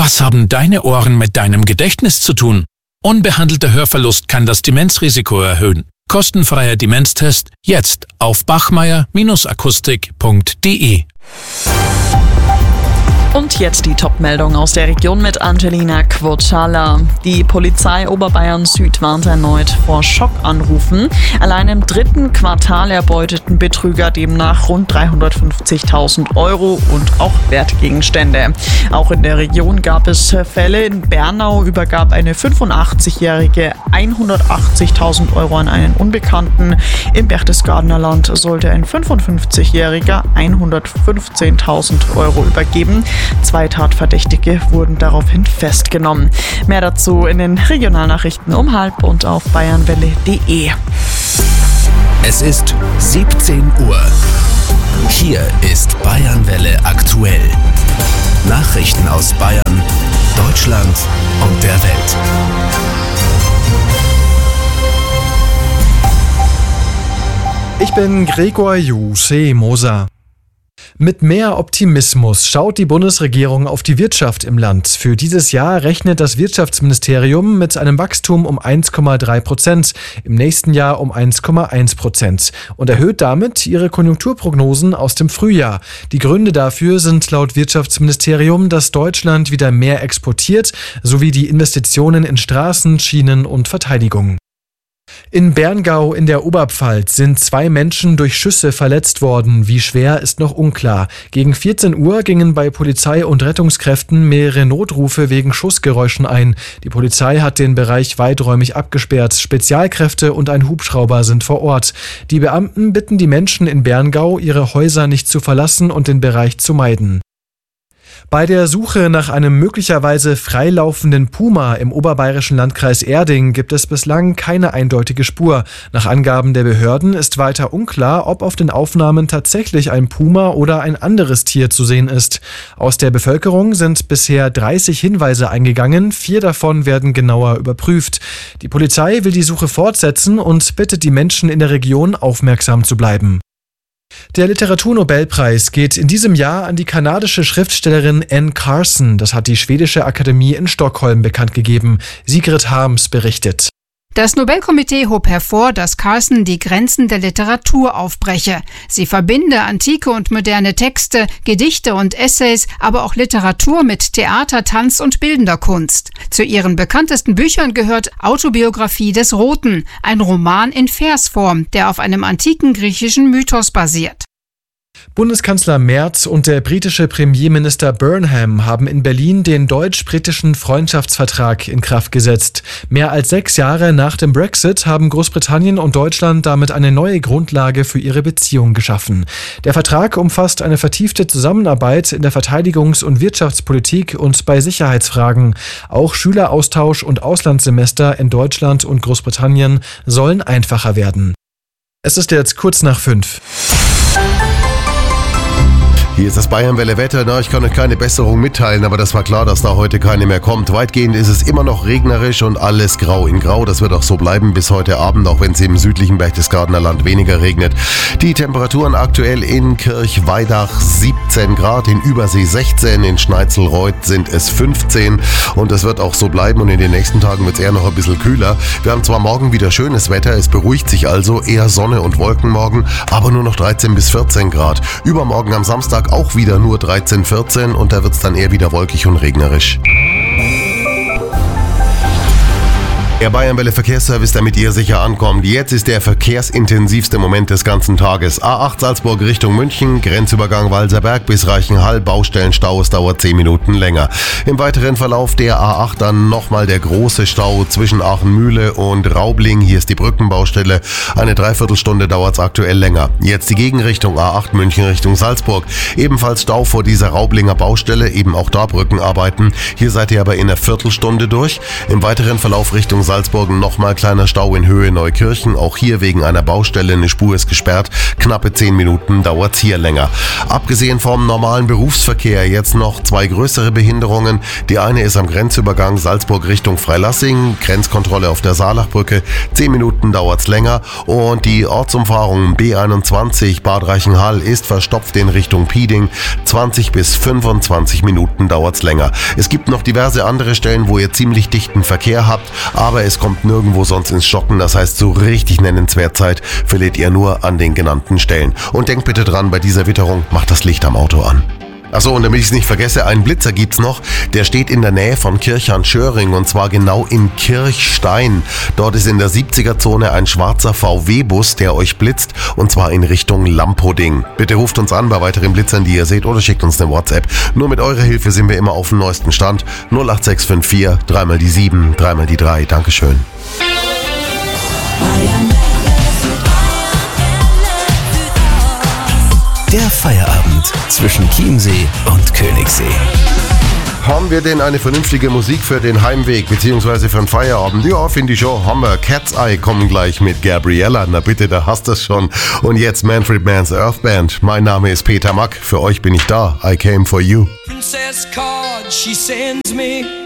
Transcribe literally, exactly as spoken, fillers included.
Was haben deine Ohren mit deinem Gedächtnis zu tun? Unbehandelter Hörverlust kann das Demenzrisiko erhöhen. Kostenfreier Demenztest jetzt auf bachmeier Akustik punkt de. Und jetzt die Top-Meldung aus der Region mit Angelina Quocala. Die Polizei Oberbayern Süd warnt erneut vor Schockanrufen. Allein im dritten Quartal erbeuteten Betrüger demnach rund dreihundertfünfzigtausend Euro und auch Wertgegenstände. Auch in der Region gab es Fälle. In Bernau übergab eine fünfundachtzig-Jährige hundertachtzigtausend Euro an einen Unbekannten. Im Berchtesgadener Land sollte ein fünfundfünfzigjähriger hundertfünfzehntausend Euro übergeben. Zwei Tatverdächtige wurden daraufhin festgenommen. Mehr dazu in den Regionalnachrichten um halb und auf bayernwelle punkt de. Es ist siebzehn Uhr. Hier ist Bayernwelle aktuell. Nachrichten aus Bayern, Deutschland und der Welt. Ich bin Gregor Juse Moser. Mit mehr Optimismus schaut die Bundesregierung auf die Wirtschaft im Land. Für dieses Jahr rechnet das Wirtschaftsministerium mit einem Wachstum um eins Komma drei Prozent, im nächsten Jahr um eins Komma eins Prozent und erhöht damit ihre Konjunkturprognosen aus dem Frühjahr. Die Gründe dafür sind laut Wirtschaftsministerium, dass Deutschland wieder mehr exportiert, sowie die Investitionen in Straßen, Schienen und Verteidigung. In Berngau in der Oberpfalz sind zwei Menschen durch Schüsse verletzt worden. Wie schwer, ist noch unklar. Gegen vierzehn Uhr gingen bei Polizei und Rettungskräften mehrere Notrufe wegen Schussgeräuschen ein. Die Polizei hat den Bereich weiträumig abgesperrt. Spezialkräfte und ein Hubschrauber sind vor Ort. Die Beamten bitten die Menschen in Berngau, ihre Häuser nicht zu verlassen und den Bereich zu meiden. Bei der Suche nach einem möglicherweise freilaufenden Puma im oberbayerischen Landkreis Erding gibt es bislang keine eindeutige Spur. Nach Angaben der Behörden ist weiter unklar, ob auf den Aufnahmen tatsächlich ein Puma oder ein anderes Tier zu sehen ist. Aus der Bevölkerung sind bisher dreißig Hinweise eingegangen, vier davon werden genauer überprüft. Die Polizei will die Suche fortsetzen und bittet die Menschen in der Region, aufmerksam zu bleiben. Der Literaturnobelpreis geht in diesem Jahr an die kanadische Schriftstellerin Anne Carson. Das hat die Schwedische Akademie in Stockholm bekannt gegeben. Sigrid Harms berichtet. Das Nobelkomitee hob hervor, dass Carson die Grenzen der Literatur aufbreche. Sie verbinde antike und moderne Texte, Gedichte und Essays, aber auch Literatur mit Theater, Tanz und bildender Kunst. Zu ihren bekanntesten Büchern gehört Autobiografie des Roten, ein Roman in Versform, der auf einem antiken griechischen Mythos basiert. Bundeskanzler Merz und der britische Premierminister Burnham haben in Berlin den deutsch-britischen Freundschaftsvertrag in Kraft gesetzt. Mehr als sechs Jahre nach dem Brexit haben Großbritannien und Deutschland damit eine neue Grundlage für ihre Beziehung geschaffen. Der Vertrag umfasst eine vertiefte Zusammenarbeit in der Verteidigungs- und Wirtschaftspolitik und bei Sicherheitsfragen. Auch Schüleraustausch und Auslandssemester in Deutschland und Großbritannien sollen einfacher werden. Es ist jetzt kurz nach fünf. Hier ist das Bayernwelle-Wetter. Na, ich kann euch keine Besserung mitteilen, aber das war klar, dass da heute keine mehr kommt. Weitgehend ist es immer noch regnerisch und alles grau in grau. Das wird auch so bleiben bis heute Abend, auch wenn es im südlichen Berchtesgadener Land weniger regnet. Die Temperaturen aktuell in Kirchweidach siebzehn Grad, in Übersee sechzehn, in Schneitzelreuth sind es fünfzehn und das wird auch so bleiben und in den nächsten Tagen wird es eher noch ein bisschen kühler. Wir haben zwar morgen wieder schönes Wetter, es beruhigt sich also, eher Sonne und Wolken morgen, aber nur noch dreizehn bis vierzehn Grad. Übermorgen am Samstag auch wieder nur dreizehn, vierzehn und da wird es dann eher wieder wolkig und regnerisch. Der Bayernwelle Verkehrsservice, damit ihr sicher ankommt. Jetzt ist der verkehrsintensivste Moment des ganzen Tages. A acht Salzburg Richtung München, Grenzübergang Walserberg bis Reichenhall, Baustellenstau, es dauert zehn Minuten länger. Im weiteren Verlauf der A acht dann nochmal der große Stau zwischen Aachenmühle und Raubling. Hier ist die Brückenbaustelle. Eine Dreiviertelstunde dauert es aktuell länger. Jetzt die Gegenrichtung A acht München Richtung Salzburg. Ebenfalls Stau vor dieser Raublinger Baustelle, eben auch da Brückenarbeiten. Hier seid ihr aber in einer Viertelstunde durch. Im weiteren Verlauf Richtung Salzburg Salzburg nochmal kleiner Stau in Höhe Neukirchen. Auch hier wegen einer Baustelle, eine Spur ist gesperrt. Knappe zehn Minuten dauert es hier länger. Abgesehen vom normalen Berufsverkehr jetzt noch zwei größere Behinderungen. Die eine ist am Grenzübergang Salzburg Richtung Freilassing. Grenzkontrolle auf der Saalachbrücke. zehn Minuten dauert es länger. Und die Ortsumfahrung B einundzwanzig Bad Reichenhall ist verstopft in Richtung Pieding. zwanzig bis fünfundzwanzig Minuten dauert es länger. Es gibt noch diverse andere Stellen, wo ihr ziemlich dichten Verkehr habt, aber es kommt nirgendwo sonst ins Stocken. Das heißt, so richtig nennenswert Zeit verliert ihr nur an den genannten Stellen. Und denkt bitte dran, bei dieser Witterung macht das Licht am Auto an. Achso, und damit ich es nicht vergesse, einen Blitzer gibt's noch. Der steht in der Nähe von Kirchhahn-Schöring und zwar genau in Kirchstein. Dort ist in der siebziger-Zone ein schwarzer V W-Bus, der euch blitzt und zwar in Richtung Lampoding. Bitte ruft uns an bei weiteren Blitzern, die ihr seht, oder schickt uns eine WhatsApp. Nur mit eurer Hilfe sind wir immer auf dem neuesten Stand. null acht sechs fünf vier, dreimal die sieben, dreimal die drei. Dankeschön. Der Feierabend zwischen Chiemsee und Königssee. Haben wir denn eine vernünftige Musik für den Heimweg bzw. für den Feierabend? Ja, finde ich schon. Haben wir. Cat's Eye kommen gleich mit Gabriella. Na bitte, da hast du es schon. Und jetzt Manfred Mann's Earth Band. Mein Name ist Peter Mack. Für euch bin ich da. I came for you. Princess card she sends me.